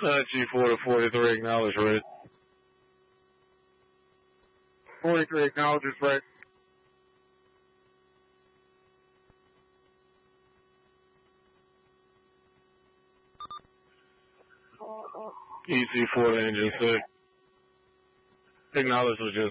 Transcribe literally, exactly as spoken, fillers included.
Uh, G four to forty-three, acknowledge red. forty-three acknowledges red. E C four to engine six. Acknowledge was just